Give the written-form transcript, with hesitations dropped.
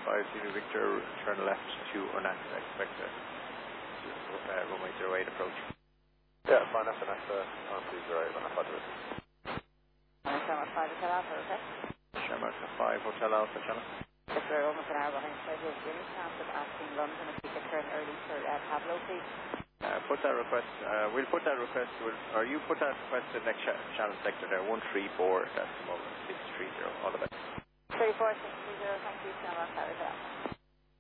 Zulu Victor, turn left to Unax, expect a runway 08 approach. Yeah, fine, FNS, RC 08, Unax, address. Shamrock 5 Hotel Alpha, okay? Shamrock 5 Hotel Alpha, channel. If we're almost an hour behind schedule, is there any chance of asking London if we could turn early for Pablo, please? Put that request, we'll put that request, or you put that request to the next channel sector there, 134, that's the moment, 630, all the best. 34, 630, thank you, Shamrock 5 Hotel Alpha.